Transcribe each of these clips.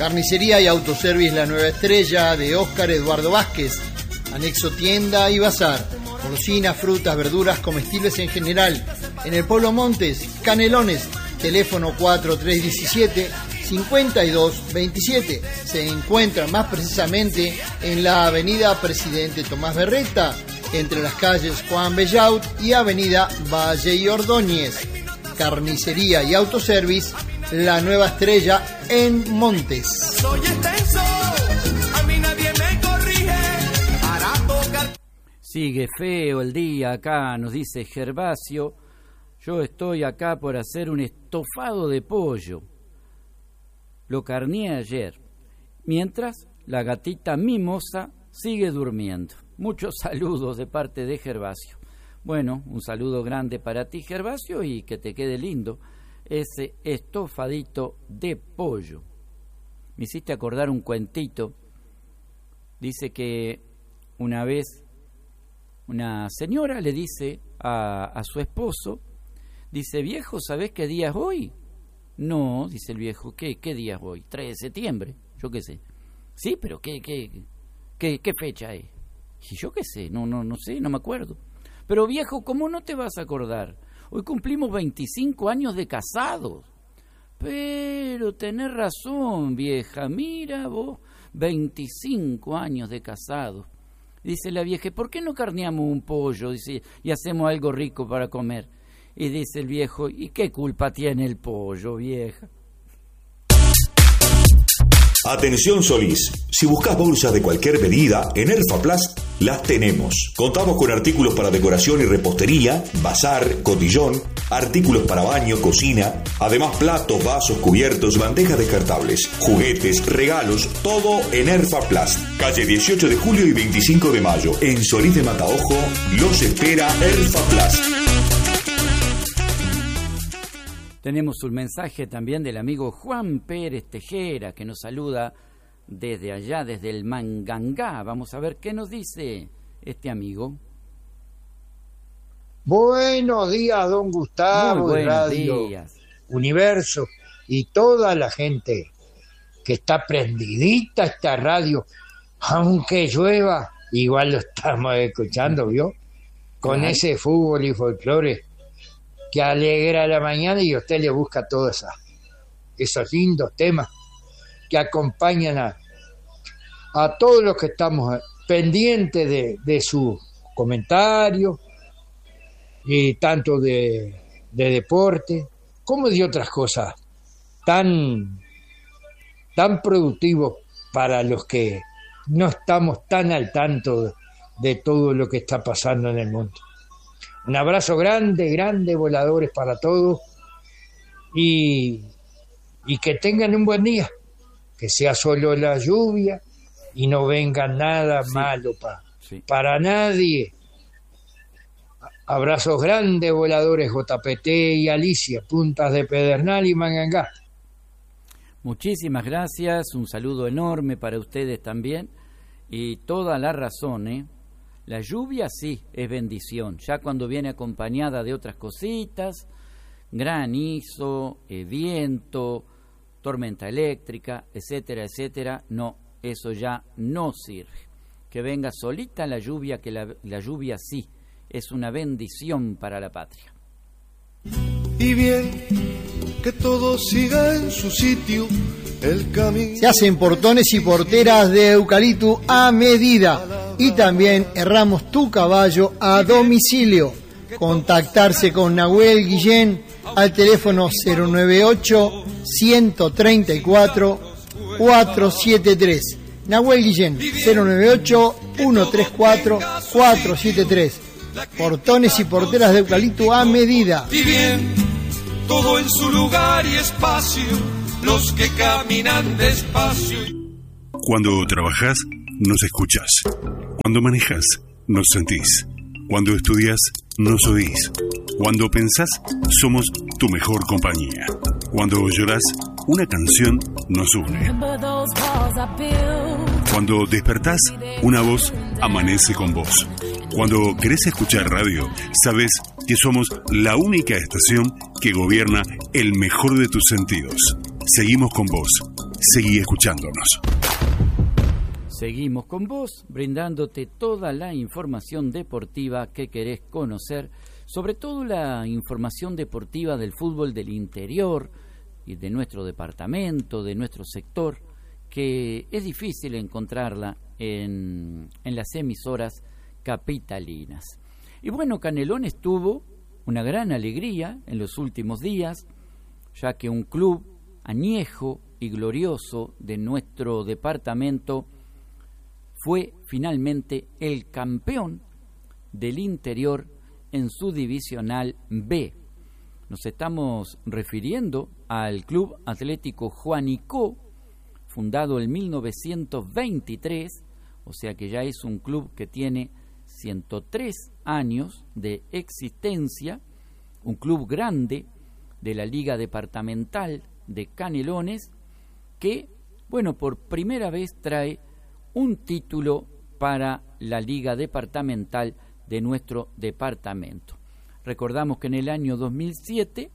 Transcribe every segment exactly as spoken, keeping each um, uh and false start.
Carnicería y Autoservice La Nueva Estrella de Óscar Eduardo Vázquez. Anexo tienda y bazar. Porcina, frutas, verduras, comestibles en general. En el Pueblo Montes, Canelones. Teléfono cuatro tres uno siete, cinco dos dos siete. Se encuentra más precisamente en la avenida Presidente Tomás Berreta, entre las calles Juan Bellaut y avenida Valle y Ordóñez. Carnicería y Autoservice La Nueva Estrella en Montes. Soy extenso, a mí nadie me corrige para tocar. Sigue feo el día acá, nos dice Gervasio. Yo estoy acá por hacer un estofado de pollo. Lo carneé ayer. Mientras, la gatita Mimosa sigue durmiendo. Muchos saludos de parte de Gervasio. Bueno, un saludo grande para ti, Gervasio, y que te quede lindo ese estofadito de pollo. Me hiciste acordar un cuentito. Dice que una vez una señora le dice a, a su esposo, dice, viejo, ¿sabés qué día es hoy? No, dice el viejo, ¿qué, qué día es hoy? tres de septiembre, yo qué sé. Sí, pero ¿qué, qué, qué, qué fecha es? Y yo qué sé, no, no, no sé, no me acuerdo. Pero viejo, ¿cómo no te vas a acordar? Hoy cumplimos veinticinco años de casados. Pero tenés razón, vieja, mira vos, veinticinco años de casados. Dice la vieja, ¿por qué no carneamos un pollo? Dice, y hacemos algo rico para comer. Y dice el viejo, ¿y qué culpa tiene el pollo, vieja? Atención Solís, si buscas bolsas de cualquier medida, en Erfaplas las tenemos. Contamos con artículos para decoración y repostería, bazar, cotillón, artículos para baño, cocina, además platos, vasos, cubiertos, bandejas descartables, juguetes, regalos, todo en Erfaplas. Calle dieciocho de julio y veinticinco de mayo, en Solís de Mataojo, los espera Erfaplas. Tenemos un mensaje también del amigo Juan Pérez Tejera, que nos saluda desde allá, desde el Mangangá. Vamos a ver qué nos dice este amigo. Buenos días, don Gustavo. Muy buenos Radio días. Universo y toda la gente que está prendidita a esta radio. Aunque llueva, igual lo estamos escuchando, ¿vio? Con Ay. ese fútbol y folclore que alegra la mañana, y usted le busca todos esa, esos lindos temas que acompañan a, a todos los que estamos pendientes de, de sus comentarios, y tanto de, de deporte como de otras cosas tan, tan productivos para los que no estamos tan al tanto de, de todo lo que está pasando en el mundo. Un abrazo grande, grande, voladores para todos, y, y que tengan un buen día, que sea solo la lluvia y no venga nada sí, malo pa, sí. para nadie. Abrazos grandes, voladores J P T y Alicia, Puntas de Pedernal y Mangangá. Muchísimas gracias, un saludo enorme para ustedes también, y toda la razón, ¿eh? La lluvia sí es bendición, ya cuando viene acompañada de otras cositas, granizo, eh, viento, tormenta eléctrica, etcétera, etcétera, no, eso ya no sirve. Que venga solita la lluvia, que la, la lluvia sí es una bendición para la patria. Y bien, que todo siga en su sitio, el camino. Se hacen portones y porteras de eucalipto a medida. Y también herramos tu caballo a domicilio. Contactarse con Nahuel Guillén al teléfono cero nueve ocho, uno tres cuatro, cuatro siete tres. Nahuel Guillén, cero nueve ocho, uno tres cuatro, cuatro siete tres. Portones y porteras de eucalipto a medida. Y bien, todo en su lugar y espacio, los que caminan despacio. Cuando trabajas, nos escuchas. Cuando manejas, nos sentís. Cuando estudias, nos oís. Cuando pensás, somos tu mejor compañía. Cuando llorás, una canción nos une. Cuando despertás, una voz amanece con vos. Cuando querés escuchar radio, sabes que somos la única estación que gobierna el mejor de tus sentidos. Seguimos con vos. Seguí escuchándonos. Seguimos con vos, brindándote toda la información deportiva que querés conocer, sobre todo la información deportiva del fútbol del interior y de nuestro departamento, de nuestro sector, que es difícil encontrarla en, en las emisoras capitalinas. Y bueno, Canelones tuvo una gran alegría en los últimos días, ya que un club añejo y glorioso de nuestro departamento fue finalmente el campeón del interior en su divisional B. Nos estamos refiriendo al Club Atlético Juanico, fundado en mil novecientos veintitrés, o sea que ya es un club que tiene ciento tres años de existencia, un club grande de la Liga Departamental de Canelones, que, bueno, por primera vez trae un título para la Liga Departamental de nuestro departamento. Recordamos que en el año dos mil siete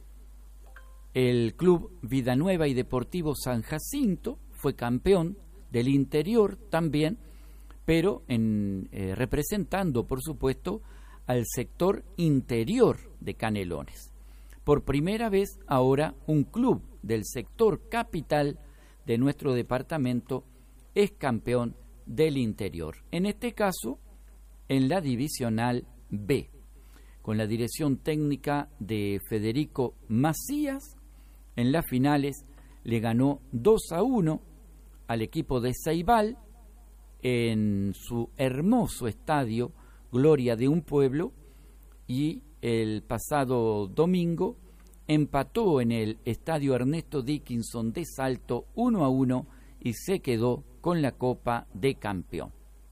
el Club Vida Nueva y Deportivo San Jacinto fue campeón del interior también, pero en, eh, representando, por supuesto, al sector interior de Canelones. Por primera vez ahora un club del sector capital de nuestro departamento es campeón del interior, en este caso en la divisional B, con la dirección técnica de Federico Macías. En las finales le ganó dos a uno al equipo de Ceibal en su hermoso estadio Gloria de un Pueblo, y el pasado domingo empató en el estadio Ernesto Dickinson de Salto uno a uno y se quedó con la Copa de Campeón.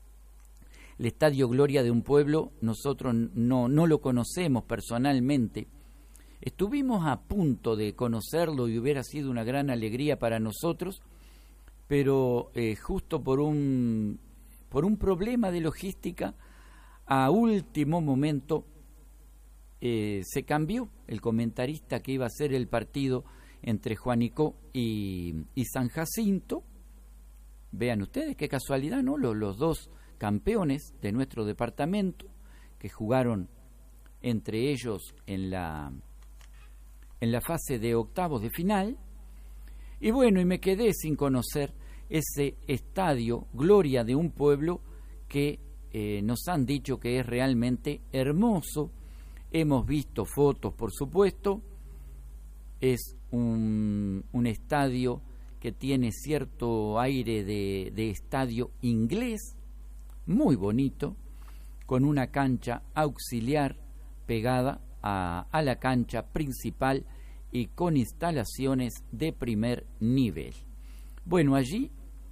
El Estadio Gloria de un Pueblo nosotros no, no lo conocemos personalmente. Estuvimos a punto de conocerlo y hubiera sido una gran alegría para nosotros, pero eh, justo por un, por un problema de logística, a último momento eh, se cambió el comentarista que iba a hacer el partido entre Juanico y, y San Jacinto. Vean ustedes qué casualidad, ¿no? Los, los dos campeones de nuestro departamento que jugaron entre ellos en la, en la fase de octavos de final. Y bueno, y me quedé sin conocer ese estadio Gloria de un Pueblo que eh, nos han dicho que es realmente hermoso. Hemos visto fotos, por supuesto. Es un, un estadio que tiene cierto aire de, de estadio inglés, muy bonito, con una cancha auxiliar pegada a, a la cancha principal y con instalaciones de primer nivel. Bueno, allí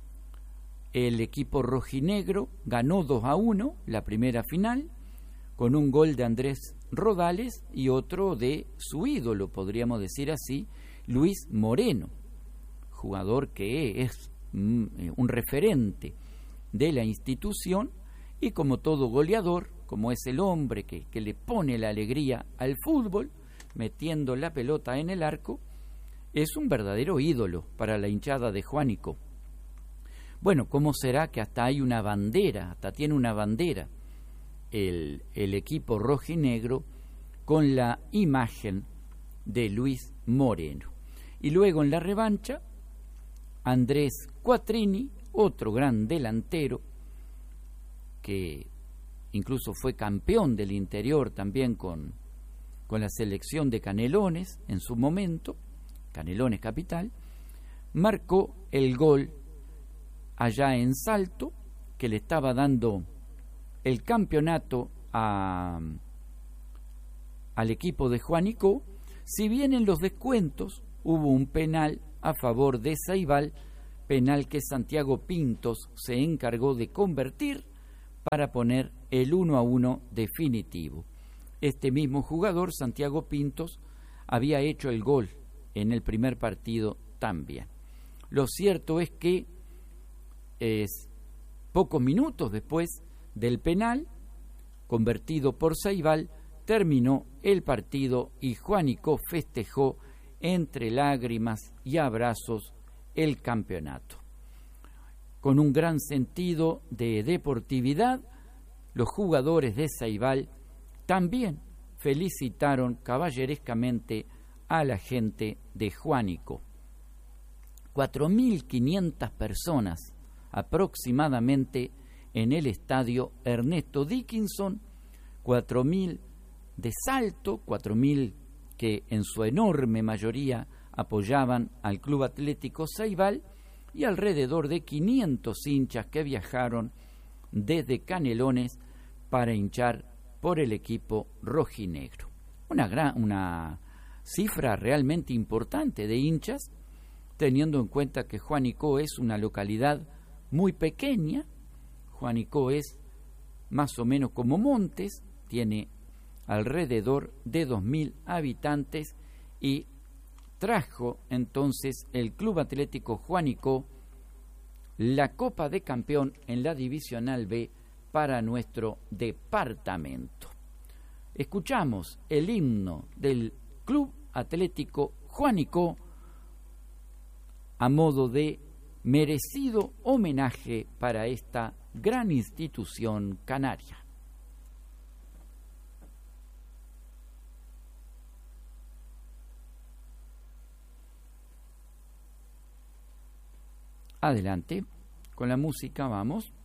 el equipo rojinegro ganó dos a uno la primera final, con un gol de Andrés Rodales y otro de su ídolo, podríamos decir así, Luis Moreno, jugador que es un referente de la institución y como todo goleador, como es el hombre que, que le pone la alegría al fútbol, metiendo la pelota en el arco, es un verdadero ídolo para la hinchada de Juanico. Bueno, ¿cómo será que hasta hay una bandera, hasta tiene una bandera el, el equipo rojinegro con la imagen de Luis Moreno? Y luego en la revancha, Andrés Quattrini, otro gran delantero que incluso fue campeón del interior también con, con la selección de Canelones en su momento, Canelones capital, marcó el gol allá en Salto, que le estaba dando el campeonato a, al equipo de Juanico. Si bien en los descuentos hubo un penal a favor de Ceibal, penal que Santiago Pintos se encargó de convertir para poner el uno a uno definitivo. Este mismo jugador, Santiago Pintos, había hecho el gol en el primer partido también. Lo cierto es que es, pocos minutos después del penal convertido por Ceibal, terminó el partido y Juanico festejó entre lágrimas y abrazos el campeonato. Con un gran sentido de deportividad, los jugadores de Ceibal también felicitaron caballerescamente a la gente de Juanico. cuatro mil quinientas personas aproximadamente en el estadio Ernesto Dickinson, cuatro mil de Salto, cuatro mil que en su enorme mayoría apoyaban al Club Atlético Ceibal, y alrededor de quinientos hinchas que viajaron desde Canelones para hinchar por el equipo rojinegro. Una gran, una cifra realmente importante de hinchas, teniendo en cuenta que Juanico es una localidad muy pequeña. Juanico es más o menos como Montes, tiene alrededor de dos mil habitantes, y trajo entonces el Club Atlético Juanico la Copa de Campeón en la Divisional B para nuestro departamento. Escuchamos el himno del Club Atlético Juanico a modo de merecido homenaje para esta gran institución canaria. Adelante, con la música vamos.